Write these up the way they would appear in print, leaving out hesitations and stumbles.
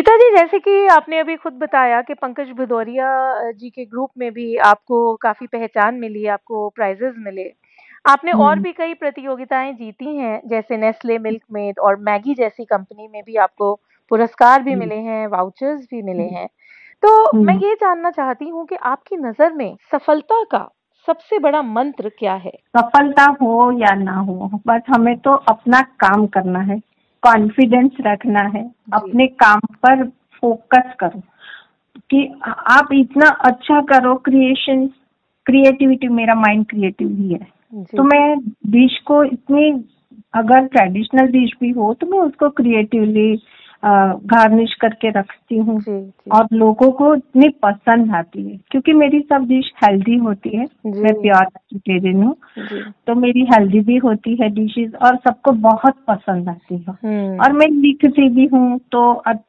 गीता जी, जैसे कि आपने अभी खुद बताया कि पंकज भदौरिया जी के ग्रुप में भी आपको काफ़ी पहचान मिली, आपको प्राइज़ेज़ मिले। आपने और हम्म भी कई प्रतियोगिताएँ जीती हैं, जैसे नेस्ले मिल्कमेड और मैगी जैसी कंपनी में भी आपको पुरस्कार भी हम्म मिले हैं, वाउचर्स भी मिले हैं। तो मैं हम्म। ये जानना चाहती हूँ कि आपकी नज़र में सफलता का सबसे बड़ा मंत्र क्या है? सफलता हो या ना हो, बस हमें तो अपना काम करना है, कॉन्फिडेंस रखना है, जी, अपने काम पर फोकस करो कि आप इतना अच्छा करो। क्रिएटिविटी, मेरा माइंड क्रिएटिव ही है। तो जी, मैं डिश को इतनी, अगर ट्रेडिशनल डिश भी हो तो मैं उसको क्रिएटिवली गार्निश करके रखती हूँ, जी, जी, और लोगों को इतनी पसंद आती है क्योंकि मेरी सब डिश हेल्दी होती है। जी, मैं प्योर वेजिटेरियन हूँ, जी। तो मेरी हेल्दी भी होती है डिशेस और सबको बहुत पसंद आती है। हुँ, और मैं लिखती भी हूँ तो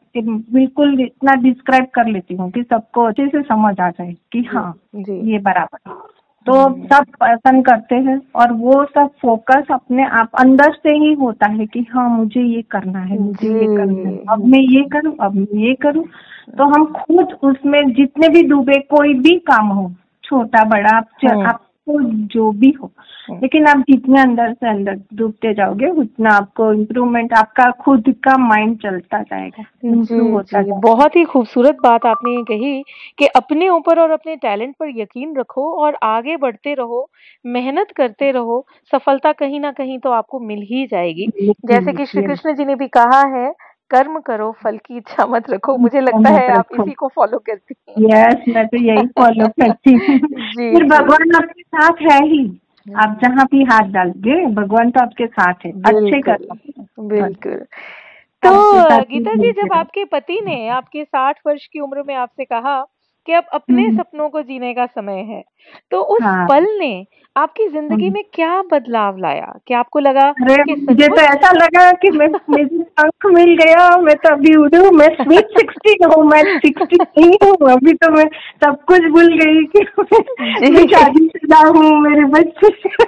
बिल्कुल इतना डिस्क्राइब कर लेती हूँ कि सबको अच्छे से समझ आ जाए कि जी, हाँ, जी। ये बराबर है। तो हुँ। सब पसंद करते हैं और वो सब फोकस अपने आप अंदर से ही होता है कि हाँ, मुझे ये करना है, मुझे जी, ये करना है, अब मैं ये करूँ, अब मैं ये करूँ। तो हम खुद उसमें जितने भी डूबे, कोई भी काम हो, छोटा बड़ा, हुँ, आपको जो भी हो, हुँ। लेकिन आप जितने अंदर से अंदर डूबते जाओगे उतना आपको इम्प्रूवमेंट, आपका खुद का माइंड चलता जाएगा, इम्प्रूव जी, होता जी, जाएगा। बहुत ही खूबसूरत बात आपने ये कही कि अपने ऊपर और अपने टैलेंट पर यकीन रखो और आगे बढ़ते रहो, मेहनत करते रहो, सफलता कहीं न कहीं तो आपको मिल ही जाएगी। जैसे कि श्री ये कृष्ण जी ने भी कहा है, कर्म करो, फल की इच्छा मत रखो। मुझे लगता मत है आप रखो। इसी को फ़ॉलो करती हैं। यस, मैं तो यही फॉलो करती हूँ। जी, फिर जी। भगवान आपके साथ है ही। आप हुँ, जहाँ भी हाथ डालोगे भगवान तो आपके साथ है। अच्छे बिल्कुल, कर्म बस, बिल्कुल। तो आपके साथ ही गीता जी, मिलते जब रहो। आपके पति ने आपके 60 वर्ष की उम्र में आपसे कहा कि अब अपने हम्म, सपनों को जीने का समय है, तो उस हाँ। पल ने आपकी ज़िंदगी हम्म। में क्या बदलाव लाया? क्या आपको लगा अरे कि मुझे तो सचमुच ऐसा लगा कि मैं, मुझे पंख मिल गया, मैं तो अभी उड़ूं, मैं स्वीट 16 हूँ, मैं 60 नहीं हूँ अभी। तो मैं सब कुछ भूल गई कि मैं जी। शादीशुदा हूँ, मेरे बच्चे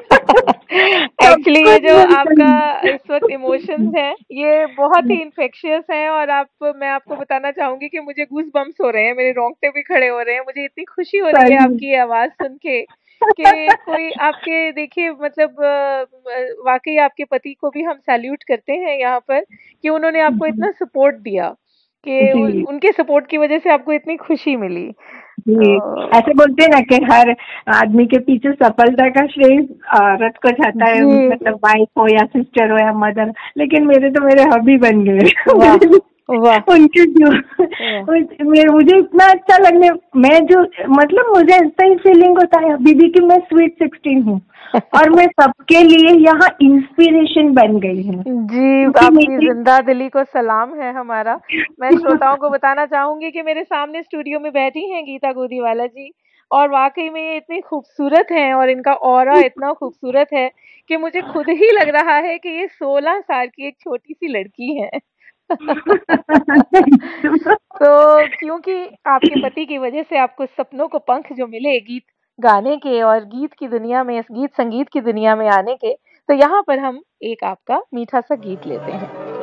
सब एक्चुअली ये कुछ जो भूल आपका इस वक़्त इमोशंस गई। हैं, ये बहुत ही इन्फेक्शियस हैं और आप मैं आपको बताना चाहूँगी कि मुझे गूज़बम्प्स हो रहे हैं, मेरे रोंगटे भी खड़े हो रहे हैं। मुझे इतनी खुशी हो रही है सही। आपकी ये आवाज़ सुन के कि कोई आपके देखिए मतलब वाक़ई आपके पति को भी हम सैल्यूट करते हैं यहाँ पर कि उन्होंने आपको इतना सपोर्ट दिया कि उ जी उनके सपोर्ट की वज़ह से आपको इतनी खुशी मिली। जी। तो ऐसे बोलते हैं ना कि हर आदमी के पीछे सफलता का श्रेय औरत को जाता है, जी, मतलब वाइफ हो या सिस्टर हो या मदर। लेकिन मेरे तो मेरे हबी बन गए। वाह! वाह! उनके जो वाह! मुझे इतना अच्छा लगने, मैं जो, मतलब मुझे ऐसा ही फीलिंग होता है अभी भी कि मैं स्वीट 16 हूँ और मैं सबके लिए यहाँ इंस्पिरेशन बन गई हूँ जी, क्योंकि आपकी मेरी ज़िंदा-दिली को सलाम है हमारा। मैं श्रोताओं को बताना चाहूँगी कि मेरे सामने स्टूडियो में बैठी हैं गीता गोदीवाला जी और वाक़ई में ये इतनी खूबसूरत हैं और इनका ऑरा इतना खूबसूरत है कि मुझे खुद ही लग रहा है कि ये 16 साल की एक छोटी-सी लड़की हैं। तो क्योंकि आपके पति की वजह से आपको सपनों को पंख जो मिले गीत गाने के और गीत की दुनिया में, इस गीत संगीत की दुनिया में आने के, तो यहाँ पर हम एक आपका मीठा-सा गीत लेते हैं।